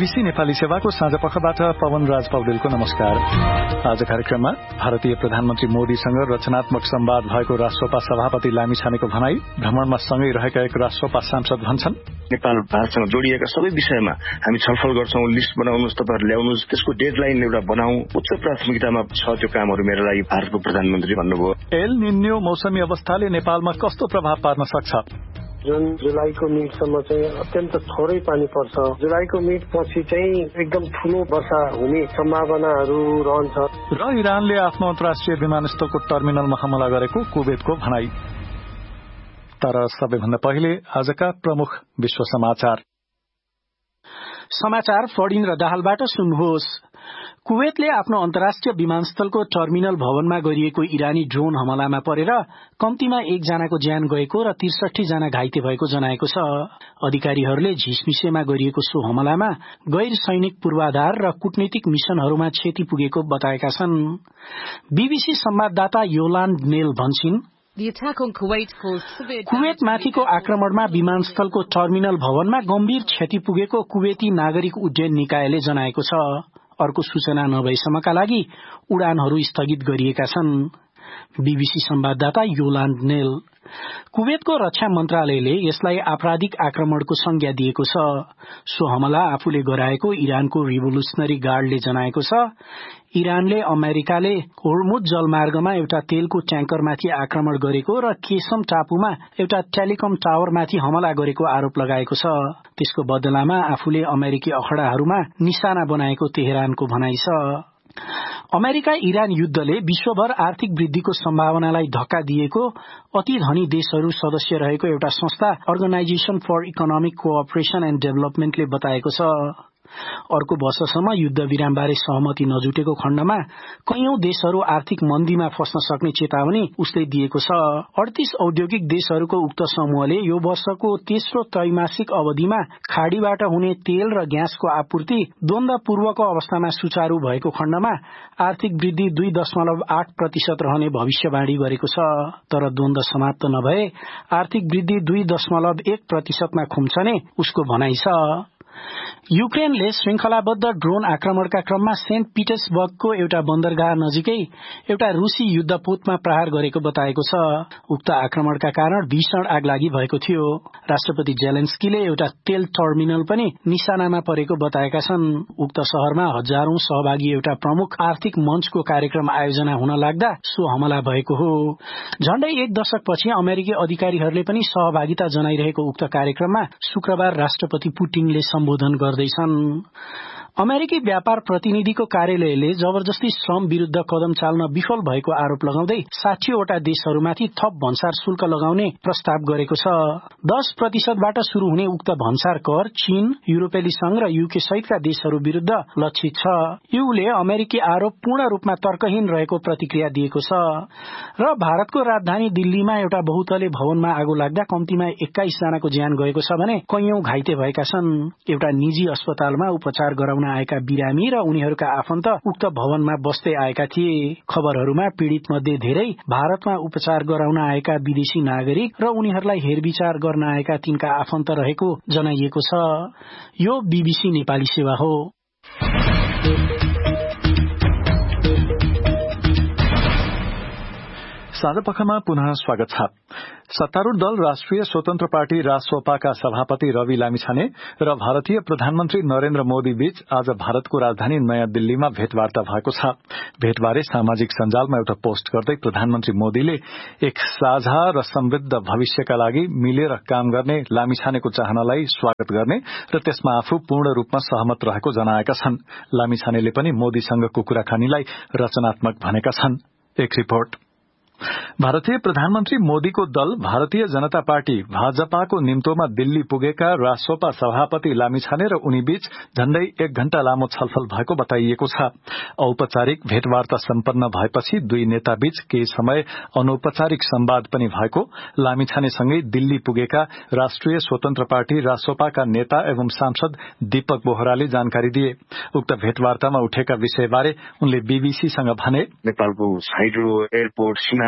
BBC Nepali सेवाको साँझपखबाट पवन राज पौडेलको नमस्कार। आज कार्यक्रममा भारतीय प्रधानमन्त्री मोदीसँग रचनात्मक संवाद भएको राष्ट्रपा सभापति लामिछानेको भनाई, भ्रमणमा सँगै रहेका एक राष्ट्रपा सांसद भन्छन् नेपाल भारतसँग जोडिएका सबै विषयमा हामी छलफल गर्छौं, लिस्ट बनाउनुस्, तपाईहरु ल्याउनुस्, त्यसको डेडलाइन एउटा बनाऊ, उच्च प्राथमिकतामा छ त्यो कामहरु मेरो लागि भारतको प्रधानमन्त्री भन्नुभयो। एल निन्यो मौसमी अवस्थाले नेपालमा कस्तो प्रभाव पार्न सक्छ? जुन जुलाईको मिडसम्म चाहिँ अत्यन्त थोरै पानी पर्छ, जुलाईको मिड पछि चाहिँ एकदम ठूलो वर्षा हुने सम्भावनाहरू रहन्छ। र इरानले आफ्नो अन्तर्राष्ट्रिय विमानस्थलको टर्मिनलमा हमला गरेको कुवेतको भनाई। तर सबैभन्दा पहिले आजका प्रमुख विश्व समाचार फडिन र दाहालबाट सुन्नुहोस्। कुवेतले आफ्नो अन्तर्राष्ट्रिय विमानस्थलको टर्मिनल भवनमा गरिएको इरानी ड्रोन हमलामा परेर कम्तीमा एकजनाको ज्यान गएको र 63 जना घाइते भएको जनाएको छ। अधिकारीहरूले झिसमिसेमा गरिएको सो हमलामा गैर सैनिक पूर्वाधार र कूटनीतिक मिशनहरूमा क्षति पुगेको बताएका छन्। बीबीसी संवाददाता योलान्ड नेल भन्छन्, कुवेतमाथिको आक्रमणमा विमानस्थलको टर्मिनल भवनमा गम्भीर क्षति पुगेको कुवेती नागरिक उड्डयन निकायले जनाएको छ। अर्को सूचना नभएसम्मका लागि उडानहरू स्थगित गरिएका छन्। बीबीसी संवाददाता योलान्ड नेल। कुवेतको रक्षा मन्त्रालयले यसलाई आपराधिक आक्रमणको संज्ञा दिएको छ। सो हमला आफूले गराएको इरानको रिभोल्युसनरी गार्डले जनाएको छ। इरानले अमेरिकाले होर्मुज जलमार्गमा एउटा तेलको ट्याङ्करमाथि आक्रमण गरेको र केसम टापुमा एउटा टेलिकम टावरमाथि हमला गरेको आरोप लगाएको छ। त्यसको बदलामा आफूले अमेरिकी अखडाहरूमा निशाना बनाएको तेहरानको भनाइ छ। अमेरिका इरान युद्धले विश्वभर आर्थिक वृद्धिको सम्भावनालाई धक्का दिएको अति धनी देशहरू सदस्य रहेको एउटा संस्था अर्गनाइजेशन फर इकोनोमिक कोअपरेशन एण्ड डेभलपमेन्टले बताएको छ। अर्को वर्षसम्म युद्ध विरामबारे सहमति नजुटेको खण्डमा कैयौं देशहरू आर्थिक मन्दीमा फस्न सक्ने चेतावनी उसले दिएको छ। 38 औद्योगिक देशहरूको उक्त समूहले यो वर्षको तेस्रो त्रैमासिक अवधिमा खाडीबाट हुने तेल र ग्यासको आपूर्ति द्वन्द्वपूर्वको अवस्थामा सुचारू भएको खण्डमा आर्थिक वृद्धि 2.8% रहने भविष्यवाणी गरेको छ। तर द्वन्द्व समाप्त नभए आर्थिक वृद्धि 2.1% मा खुम्चने उसको भनाइ छ। युक्रेनले श्रृंखलाबद्ध ड्रोन आक्रमणका क्रममा सेन्ट पिटर्सबर्गको एउटा बन्दरगाह नजिकै एउटा रूसी युद्धपोतमा प्रहार गरेको बताएको छ। उक्त आक्रमणका कारण भीषण आगलागी भएको थियो। राष्ट्रपति जेलेन्स्कीले एउटा तेल टर्मिनल पनि निशानामा परेको बताएका छन्। उक्त शहरमा हजारौं सहभागी एउटा प्रमुख आर्थिक मञ्चको कार्यक्रम आयोजना हुन लाग्दा सो हमला भएको हो। झण्डै एक दशकपछि अमेरिकी अधिकारीहरूले पनि सहभागिता जनाइरहेको उक्त कार्यक्रममा शुक्रबार राष्ट्रपति पुटिनले सम्बोधन गर्दैछन्। अमेरिकी व्यापार प्रतिनिधिको कार्यालयले जबरजस्ती श्रम विरूद्ध कदम चाल्न विफल भएको आरोप लगाउँदै 60 वटा देशहरूमाथि थप भन्सार शुल्क लगाउने प्रस्ताव गरेको छ। 10% शुरू हुने उक्त भन्सार कर चीन, युरोपेली संघ र युके सहितका देशहरू विरूद्ध लक्षित छ। यूले अमेरिकी आरोप पूर्ण रूपमा तर्कहीन रहेको प्रतिक्रिया दिएको छ। र भारतको राजधानी दिल्लीमा एउटा बहुतले भवनमा आगो लाग्दा कम्तीमा 21 जनाको ज्यान गएको छ भने कैयौं घाइते भएका छन्। एउटा निजी अस्पतालमा उपचार गराउन आएका बिरामी र उनीहरूका आफन्त उक्त भवनमा बस्दै आएका थिए। खबरहरूमा पीड़ित मध्ये धेरै भारतमा उपचार गराउन आएका विदेशी नागरिक र उनीहरूलाई हेरविचार गर्न आएका तिनका आफन्त रहेको जनाइएको छ। यो बीबीसी नेपाली सेवा हो। साँझपखमा पुनः स्वागत छ। सत्तारूढ़ दल राष्ट्रिय स्वतन्त्र पार्टी रासोपाका सभापति रवि लामिछाने र भारतीय प्रधानमन्त्री नरेन्द्र मोदी बीच आज भारतको राजधानी नयाँ दिल्लीमा भेटवार्ता भएको छ। भेटबारे सामाजिक सञ्जालमा एउटा पोस्ट गर्दै प्रधानमन्त्री मोदीले एक साझा र समृद्ध भविष्यका लागि मिलेर काम गर्ने लामिछानेको चाहनालाई स्वागत गर्ने र त्यसमा आफू पूर्ण रूपमा सहमत रहेको जनाएका छन्। लामिछानेले पनि मोदीसँगको कुराकानीलाई रचनात्मक भनेका छन्। एक रिपोर्ट। भारतीय प्रधानमन्त्री मोदीको दल भारतीय जनता पार्टी भाजपाको निम्तोमा दिल्ली पुगेका रासोपा सभापति लामिछाने र उनी बीच झण्डै 1 घण्टा लामो छलफल भएको बताइएको छ। औपचारिक भेटवार्ता सम्पन्न भएपछि दुई नेता बीच केही समय अनौपचारिक संवाद पनि भएको लामिछानेसँगै दिल्ली पुगेका राष्ट्रिय स्वतन्त्र पार्टी रासोपाका नेता एवं सांसद दीपक बोहराले जानकारी दिए। उक्त भेटवार्तामा उठेका विषयबारे उनले बीबीसीसँग भने, नेपालको हाइड्रो एयरपोर्ट सीमा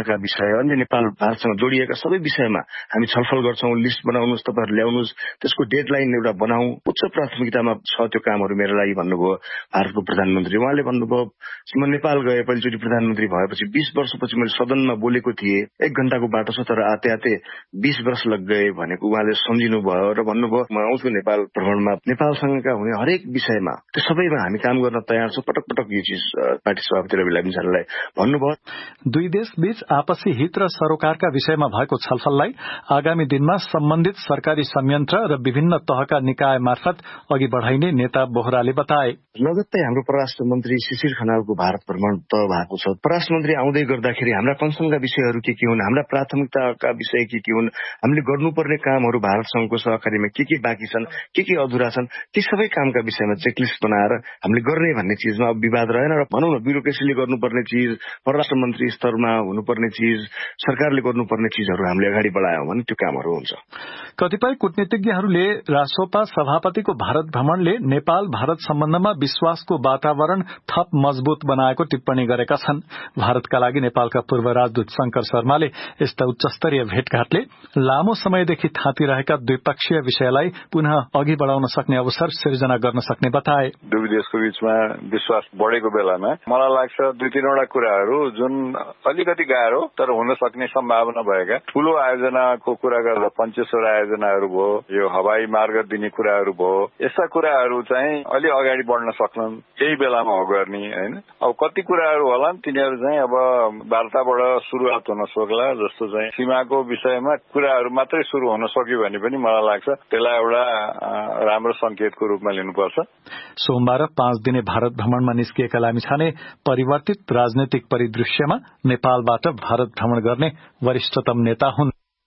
सीमाका विषय अन्य नेपाल भारतसँग जोडिएका सबै विषयमा हामी छलफल गर्छौं। लिस्ट बनाउनुस्, तपाईहरु ल्याउनुस्, त्यसको डेडलाइन एउटा बनाऊ, उच्च प्राथमिकतामा छ त्यो कामहरु मेरो लागि भन्नुभयो भारतको प्रधानमन्त्री। उहाँले भन्नुभयो म नेपाल गए पहिलोचोटि प्रधानमन्त्री भएपछि 20 वर्षपछि मैले सदनमा बोलेको थिएँ, 1 घण्टाको बाटो छ तर आते आते 20 वर्ष लग गए भनेको उहाँले सम्झिनु भयो र भन्नुभयो म आउँछु नेपाल भ्रमणमा, नेपालसँगका हुने हरेक विषयमा त्यो सबैमा हामी काम गर्न तयार छौं। पटक पटक यो चीज पार्टी सभापति रवि लामिछानेलाई भन्नुभयो। दुई देश बीच आपसी हित र सरोकारका विषयमा भएको छलफललाई आगामी दिनमा सम्बन्धित सरकारी संयन्त्र र विभिन्न तहका निकाय मार्फत अघि बढ़ाइने नेता बोहराले बताए। लगत्तै हाम्रो परराष्ट्र मन्त्री शिशिर खनालको भारत भ्रमण तय भएको छ। परराष्ट्र मन्त्री आउँदै गर्दाखेरि हाम्रा कन्सर्नका विषयहरू के हुन्, हाम्रा प्राथमिकताका विषय के हुन्, हामीले गर्नुपर्ने कामहरू भारतसँगको सहकारीमा के बाँकी छन्, के अधुरा छन्, ती सबै कामका विषयमा चेकलिस्ट बनाएर हामीले गर्ने भन्ने चीजमा अब विवाद रहेन र भनौँ न ब्युरोक्रेसीले गर्नुपर्ने चीज, परराष्ट्र मन्त्री स्तरमा हुनुपर्ने चीज, सरकारले गर्नुपर्ने चीजहरू हामीले अगाडि बढायौं भने त्यो कामहरू हुन्छ। कतिपय कूटनीतिज्ञहरूले रासोपा सभापतिको भारत भ्रमणले नेपाल भारत सम्बन्धमा विश्वासको वातावरण थप मजबूत बनाएको टिप्पणी गरेका छन्। भारतका लागि नेपालका पूर्व राजदूत शंकर शर्माले यस्ता उच्चस्तरीय भेटघाटले लामो समयदेखि थाँतिरहेका द्विपक्षीय विषयलाई पुनः अघि बढ़ाउन सक्ने अवसर सिर्जना गर्न सक्ने बताए। दुवै देशको बीचमा विश्वास बढेको बेलामा मलाई लाग्छ 2-3वटा कुराहरू जुन अलिकति गाह्रो तर हुन सक्ने सम्भावना भएका ठूलो आयोजनाको कुरा गर्दा पञ्चेश्वर आयोजनाहरू भयो, यो हवाई मार्ग दिने कुराहरू भयो, यस्ता कुराहरू चाहिँ अलि अगाडि बढ्न सक्छन् यही बेलामा हो गर्ने हैन। अब कति कुराहरू होलान् तिनीहरू चाहिँ अब वार्ताबाट सुरुवात हुन सक्ला, जस्तो चाहिँ सीमाको विषयमा कुराहरू मात्रै सुरु हुन सक्यो भने पनि मलाई लाग्छ त्यसलाई एउटा राम्रो संकेतको रूपमा लिनुपर्छ। सोमबार 5 दिने भारत भ्रमणमा निस्किएका लामिछाने परिवर्तित राजनैतिक परिदृश्यमा नेपालबाट भारत भ्रमण गर्ने वरिष्ठतम नेता हुन्।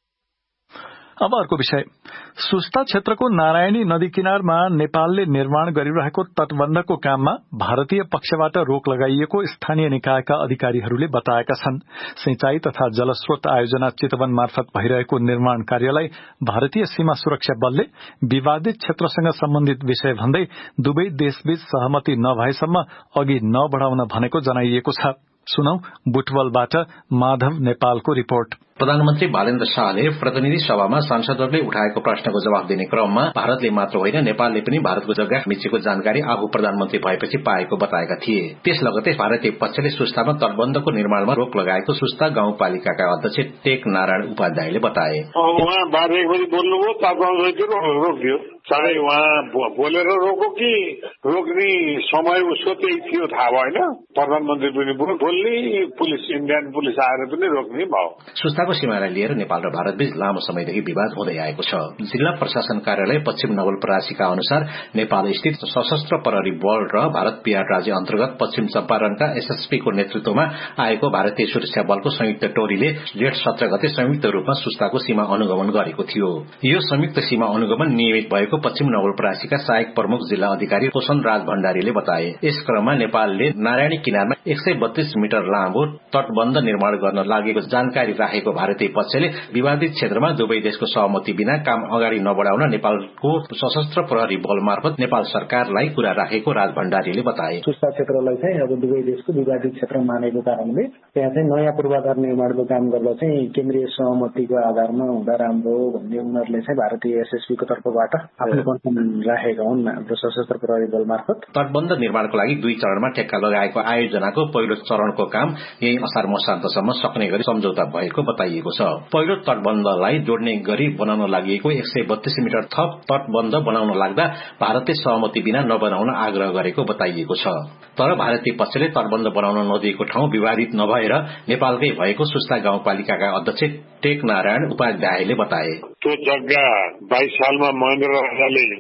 अब अर्को विषय, सुस्ता क्षेत्रको नारायणी नदी किनारमा नेपालले निर्माण गरिरहेको तटबन्धको काममा भारतीय पक्षबाट रोक लगाइएको स्थानीय निकायका अधिकारीहरूले बताएका छन्। सिंचाई तथा जलस्रोत आयोजना चितवन मार्फत भइरहेको निर्माण कार्यलाई भारतीय सीमा सुरक्षा बलले विवादित क्षेत्रसँग सम्बन्धित विषय भन्दै दुवै देशबीच सहमति नभएसम्म अघि नबढाउन भनेको जनाइएको छ। सुनौ बुटवलबाट माधव नेपालको रिपोर्ट। प्रधानमन्त्री बालेन्द्र शाहले प्रतिनिधि सभामा सांसदहरूले उठाएको प्रश्नको जवाफ दिने क्रममा भारतले मात्र होइन नेपालले पनि भारतको जग्गा मिचेको जानकारी आफू प्रधानमन्त्री भएपछि पाएको बताएका थिए। त्यस लगतै भारतीय पक्षले सुस्तामा तटबन्धको निर्माणमा रोक लगाएको सुस्ता गाउँपालिकाका अध्यक्ष टेक नारायण उपाध्यायले बताए। उहाँ 12 बजी बोल्नुभयो, तटबन्ध रोकियो। चाहे उहाँ बोलेर रोको कि रोक्ने समय उसको त्यही थियो थाहा भएन। प्रधानमन्त्री पनि बोल्ने, पुलिस इन्डियन पुलिस आएर पनि रोक्ने भयो। सुस्ताको सीमालाई लिएर नेपाल र भारतबीच लामो समयदेखि विवाद हुँदै आएको छ। जिल्ला प्रशासन कार्यालय पश्चिम नवलपरासीका अनुसार नेपाल स्थित सशस्त्र प्रहरी बल र भारत बिहार राज्य अन्तर्गत पश्चिम चम्पारणका एसएसपीको नेतृत्वमा आएको भारतीय सुरक्षा बलको संयुक्त टोलीले जेठ 17 गते संयुक्त रूपमा सुस्ताको सीमा अनुगमन गरेको थियो। यो संयुक्त सीमा अनुगमन नियमित भएको पश्चिम नवलपरासीका सहायक प्रमुख जिल्ला अधिकारी पोषण राज भण्डारीले बताए। यस क्रममा नेपालले नारायणी किनारमा 132 मिटर लामो तटबन्ध निर्माण गर्न लागेको जानकारी राखेको भारतीय पक्षले विवादित क्षेत्रमा दुवै देशको सहमति बिना काम अगाडि नबढाउन नेपालको सशस्त्र प्रहरी बल मार्फत नेपाल सरकारलाई कुरा राखेको राज भण्डारीले बताए। सुस्ता क्षेत्रलाई चाहिँ अब दुवै देशको विवादित क्षेत्र मानेको कारणले त्यहाँ चाहिँ नयाँ पूर्वाधार निर्माणको काम गर्दा चाहिँ केन्द्रीय सहमतिको आधारमा हुँदा राम्रो हो भन्ने उनीहरूले चाहिँ भारतीय एसएसपीको तर्फबाट आफ्नो कन्सर्न राखेका हुन् हाम्रो सशस्त्र प्रहरी बल मार्फत। तटबन्ध निर्माणको लागि 2 चरणमा ठेक्का लगाएको आयोजनाको पहिलो चरणको काम यही असार मसान्तसम्म सक्ने गरी सम्झौता भएको बताइएको छ। पहिलो तटबन्धलाई जोड्ने गरी बनाउन लागि 132 मिटर थप तटबन्ध बनाउन लाग्दा भारतीय सहमति बिना नबनाउन आग्रह गरेको बताइएको छ। तर भारतीय पक्षले तटबन्ध बनाउन नदिएको ठाउँ विवादित नभएर नेपालकै भएको सुस्ता गाउँपालिकाका अध्यक्ष टेक नारायण उपाध्यायले बताए। त्यो जग्गा 22 सालमा महेन्द्र राजाले